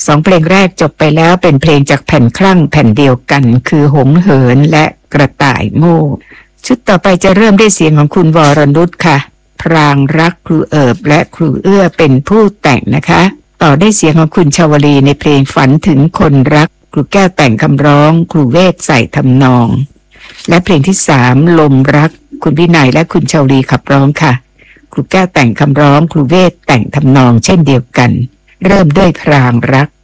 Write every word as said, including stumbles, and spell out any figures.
สองเพลงแรกจบไปแล้วเป็นเพลงจากแผ่นคลั่งแผ่นเดียวกันคือหงเหินและกระต่ายโง่ชุดต่อไปจะเริ่มด้วยเสียงของคุณวรนุชค่ะพรางรักครูเอิบและครูเอื้อเป็นผู้แต่งนะคะต่อได้เสียงของคุณชวลีในเพลงฝันถึงคนรักครูแก้วแต่งคำร้องครูเวทใส่ทำนองและเพลงที่สามลมรักคุณวินัยและคุณชวลีขับร้องค่ะครูแก้วแต่งคำร้องครูเวทแต่งทำนองเช่นเดียวกันเริ่มด้วยพรางรัก